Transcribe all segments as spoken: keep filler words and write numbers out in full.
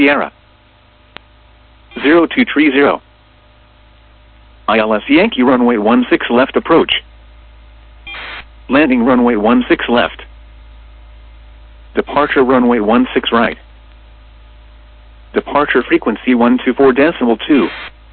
Sierra. zero two three zero. I L S Yankee runway one six left approach. Landing runway one six left. Departure runway one six right. Departure frequency one two four decimal two.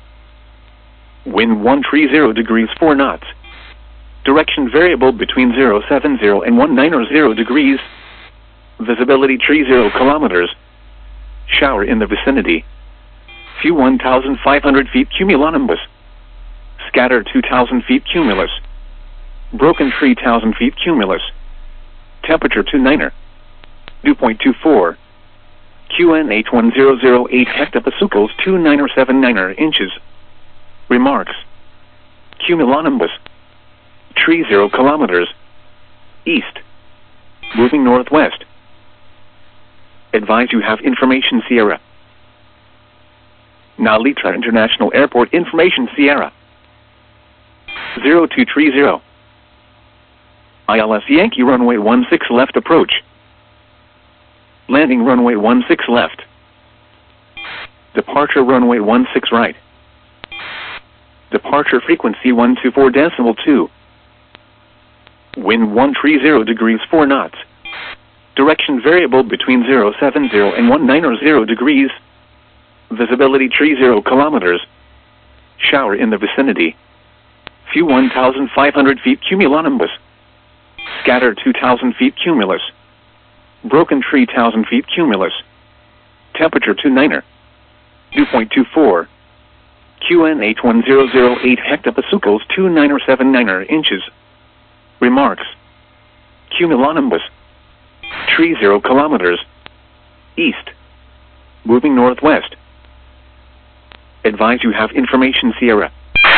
Wind one three zero degrees four knots. Direction variable between zero seven zero and one nine zero degrees. Visibility three zero kilometers. Shower in the vicinity. Few one thousand five hundred feet cumulonimbus. Scatter two thousand feet cumulus. Broken three thousand feet cumulus. Temperature two niner. Dew point two four. Q N H one zero zero eight hectopascals two nine seven nine inches. Remarks. Cumulonimbus. Three zero kilometers. East. Moving northwest. Advise you have information Sierra. Nalitra International Airport information Sierra. zero two three zero. I L S Yankee runway one six left approach. Landing runway one six left. Departure runway one six right. Departure frequency one two four decimal two. Wind one three zero degrees four knots. Direction variable between zero seven zero and one nine zero degrees. Visibility three zero kilometers. Shower in the vicinity. Few one thousand five hundred feet cumulonimbus. Scatter two thousand feet cumulus. Broken three thousand feet cumulus. Temperature two niner. Dew point two four. Q N H one zero zero eight hectopascals two nine seven nine inches. Remarks. Cumulonimbus. Three zero kilometers. East. Moving northwest. Advise you have information Sierra.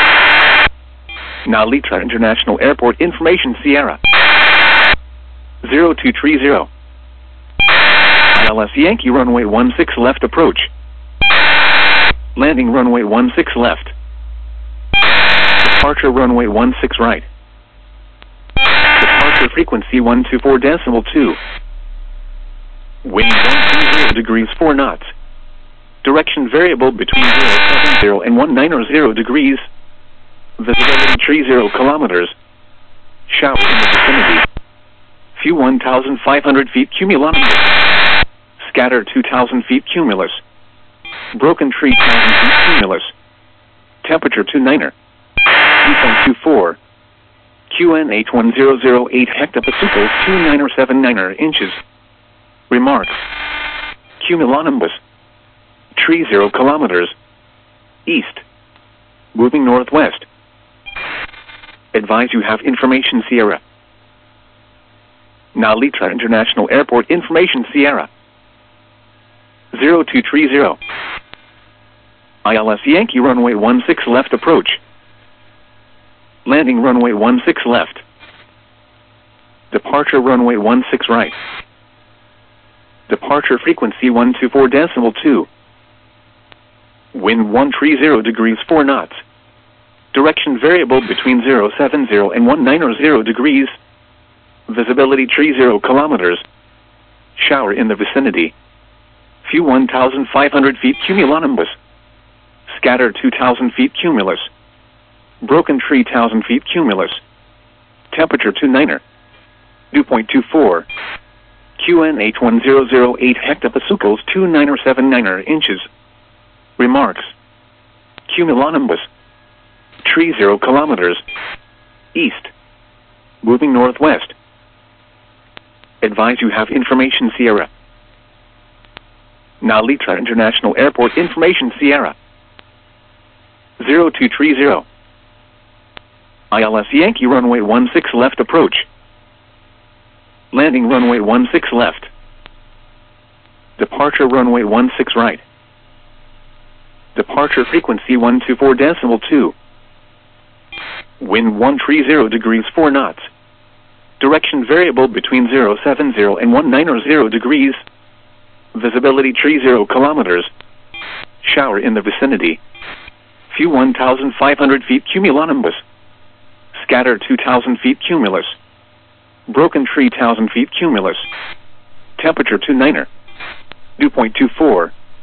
Nalitra International Airport information Sierra. zero two three zero. I L S Yankee runway one six left approach. Landing runway one six left. Departure runway one six right. Departure frequency one two four decimal two. Wind one three zero degrees four knots. Direction variable between zero seven zero and one nine zero degrees. Visibility three zero kilometers. Shower in the vicinity. Few one thousand five hundred feet cumulonimbus. Scatter two thousand feet cumulus. Broken three thousand feet cumulus. Temperature two niner. Dew point two four. Q N H one zero zero eight hectopascals two nine seven nine inches. Remarks. Cumulonimbus. Three zero kilometers. East. Moving northwest. Advise you have information Sierra. Nalitra International Airport information Sierra. zero two three zero. I L S Yankee runway one six left approach. Landing runway one six left. Departure runway one six right. Departure frequency one two four decimal two. Wind one three zero degrees four knots. Direction variable between zero seven zero and one nine zero degrees. Visibility three zero kilometers. Shower in the vicinity. Few one thousand five hundred feet cumulonimbus. Scatter two thousand feet cumulus. Broken three thousand feet cumulus. Temperature two niner. Dew point two four. Q N H one zero zero eight hectopascals two nine seven nine inches. Remarks. Cumulonimbus. Three zero kilometers. East. Moving northwest. Advise you have information Sierra. Nalitra International Airport information Sierra. zero two three zero. I L S Yankee runway one six left approach. Landing runway one six left. Departure runway one six right. Departure frequency one two four decimal two. Wind one three zero degrees four knots. Direction variable between zero seven zero and one nine zero degrees. Visibility three zero kilometers. Shower in the vicinity. Few one thousand five hundred feet cumulonimbus. Scatter two thousand feet cumulus. Broken three thousand feet cumulus. Temperature two niner. Dew point two four.